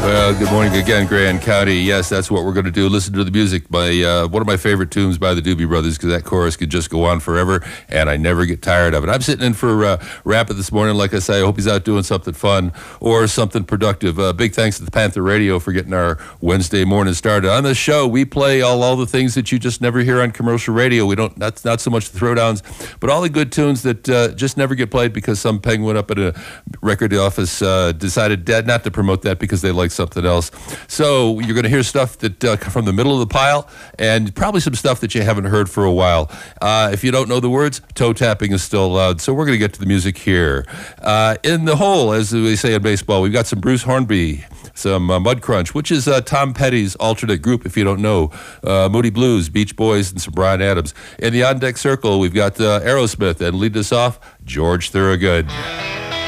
Well, good morning again, Grand County. Yes, that's what we're going to do. Listen to the music. One of my favorite tunes by the Doobie Brothers, because that chorus could just go on forever, and I never get tired of it. I'm sitting in for Rapid this morning. Like I say, I hope he's out doing something fun or something productive. Big thanks to the Panther Radio for getting our Wednesday morning started. On this show, we play all the things that you just never hear on commercial radio. We don't. That's not so much the throwdowns, but all the good tunes that just never get played because some penguin up at a record office decided not to promote that because they like something else. So you're going to hear stuff that from the middle of the pile, and probably some stuff that you haven't heard for a while. If you don't know the words, toe tapping is still allowed. So we're going to get to the music here. In the hole, as we say in baseball, we've got some Bruce Hornby, some Mud Crunch, which is Tom Petty's alternate group, if you don't know. Moody Blues, Beach Boys, and some Bryan Adams. In the on-deck circle, we've got Aerosmith, and lead us off, George Thorogood.